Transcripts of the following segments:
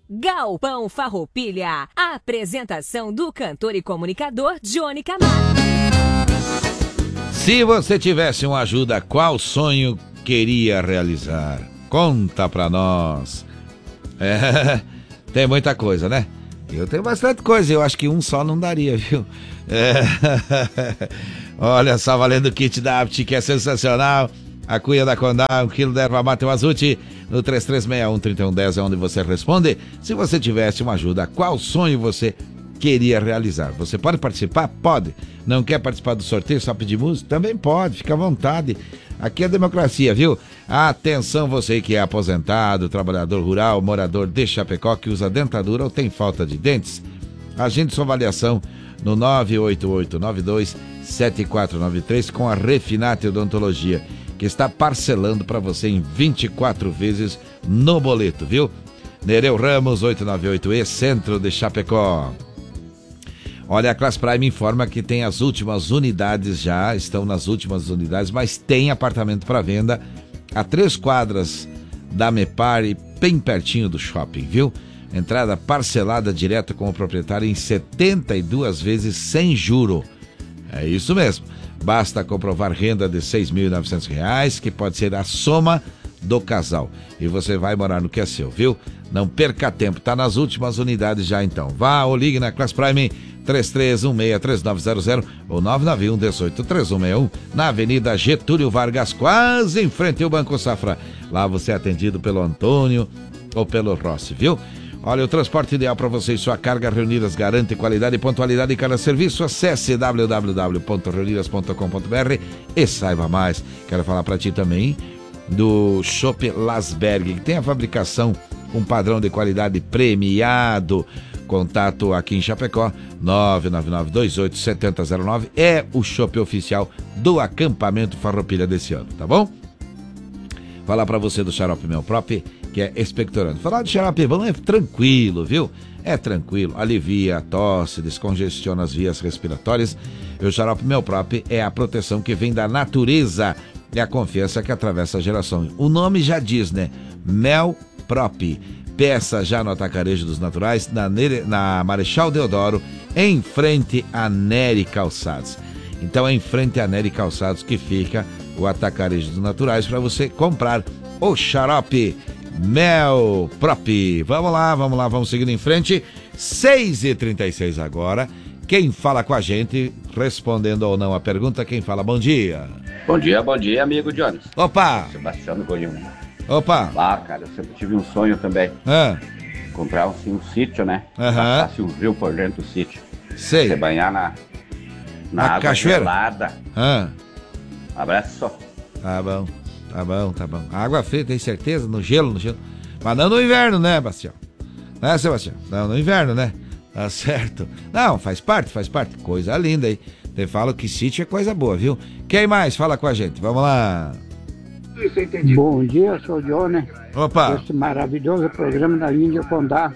Galpão Farroupilha. A apresentação do cantor e comunicador Johnny Camargo. Se você tivesse uma ajuda, qual sonho queria realizar? Conta pra nós. Tem muita coisa, né? Eu tenho bastante coisa, eu acho que um só não daria, viu? Olha só, valendo o kit da Apt, que é sensacional. A cuia da Condá, 1 quilo de erva mate Azuti, no 3361-3110 é onde você responde. Se você tivesse uma ajuda, qual sonho você queria realizar? Você pode participar? Pode. Não quer participar do sorteio, só pedir música? Também pode, fica à vontade. Aqui é democracia, viu? Atenção, você que é aposentado, trabalhador rural, morador de Chapecó, que usa dentadura ou tem falta de dentes. Agende sua avaliação no 98892-7493 com a Refinate Odontologia, que está parcelando para você em 24 vezes no boleto, viu? Nereu Ramos, 898E, centro de Chapecó. Olha, a Class Prime informa que tem as últimas unidades já, estão nas últimas unidades, mas tem apartamento para venda a 3 quadras da Mepar e bem pertinho do shopping, viu? Entrada parcelada direto com o proprietário em 72 vezes sem juro. É isso mesmo. Basta comprovar renda de R$ 6.900, que pode ser a soma do casal. E você vai morar no que é seu, viu? Não perca tempo, tá nas últimas unidades já então. Vá ou ligue na Class Prime 3316-3900 ou 991-183161, na Avenida Getúlio Vargas, quase em frente ao Banco Safra. Lá você é atendido pelo Antônio ou pelo Rossi, viu? Olha, o transporte ideal para você e sua carga reunidas garante qualidade e pontualidade em cada serviço. Acesse www.reunidas.com.br e saiba mais. Quero falar para ti também do Chopp Lasberg, que tem a fabricação com padrão de qualidade premiado. Contato aqui em Chapecó, 999-28-7009. É o chopp oficial do acampamento Farroupilha desse ano, tá bom? Falar para você do xarope Mel Prop, que é expectorante. Falar de xarope bom é tranquilo, viu? É tranquilo, alivia a tosse, descongestiona as vias respiratórias. E o xarope Mel Prop é a proteção que vem da natureza, é a confiança que atravessa a geração. O nome já diz, né? Mel Prop. Peça já no Atacarejo dos Naturais, na Marechal Deodoro, em frente a Nery Calçados. Então é em frente a Nery Calçados que fica o Atacarejo dos Naturais para você comprar o xarope Mel Prop. Vamos lá, vamos seguindo em frente. 6h36 agora. Quem fala com a gente, respondendo ou não a pergunta, quem fala? Bom dia. Bom dia, amigo Jones. Opa! Sebastião Goiânia. Opa! Ah, cara, eu sempre tive um sonho também. Comprar um sítio, né? Passasse um rio por dentro do sítio. Sei. Você banhar na água cachoeira gelada. Um abraço só. Tá bom. Água fria, tem certeza? No gelo. Mas não no inverno, né, Bastião? Né, Sebastião? Não, no inverno, né? Tá certo. Não, faz parte. Coisa linda aí. Te falo que sítio é coisa boa, viu? Quem mais fala com a gente? Vamos lá. Bom dia, sou o Johnny. Opa! Esse maravilhoso programa da Índia Condá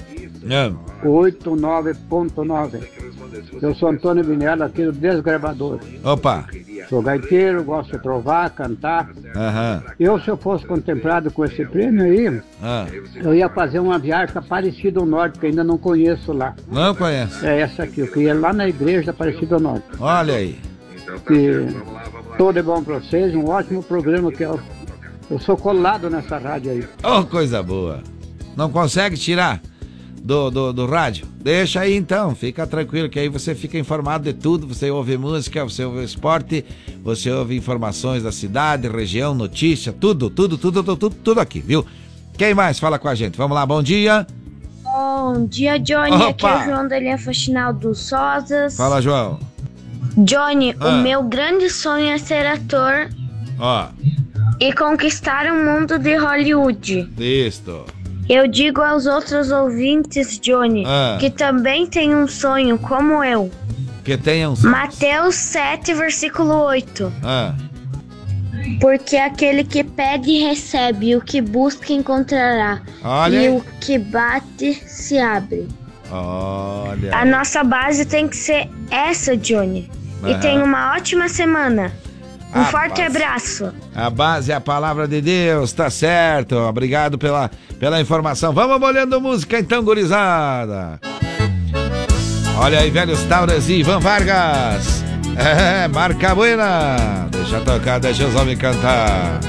89.9. Eu sou Antônio Vinela, aqui do Desgravador. Opa! Sou gaiteiro, gosto de trovar, cantar. Se eu fosse contemplado com esse prêmio aí, eu ia fazer uma viagem para Aparecida do Norte, que ainda não conheço lá. Não conheço? É essa aqui, eu queria ir lá na igreja da Aparecida do Norte. Olha aí. Tudo é bom para vocês, um ótimo programa que eu sou colado nessa rádio aí. Oh, coisa boa. Não consegue tirar do rádio? Deixa aí então, fica tranquilo que aí você fica informado de tudo. Você ouve música, você ouve esporte, você ouve informações da cidade, região, notícia, tudo aqui, viu? Quem mais fala com a gente? Vamos lá, bom dia. Bom dia, Johnny. Opa! Aqui é o João da linha Faxinal dos Sozas. Fala, João. Johnny, o meu grande sonho é ser ator e conquistar o mundo de Hollywood. Isto. Eu digo aos outros ouvintes, Johnny, que também tem um sonho como eu. Que tenha um sonho. Mateus 7, versículo 8. Porque aquele que pede recebe, o que busca encontrará. Olha. E o que bate se abre. Olha. A nossa base tem que ser essa, Johnny. E tenha uma ótima semana. Um forte abraço. A base é a palavra de Deus, tá certo. Obrigado pela informação. Vamos molhando música então, gurizada. Olha aí, velhos Tauras e Ivan Vargas. Marca buena. Deixa tocar, deixa os homens cantar.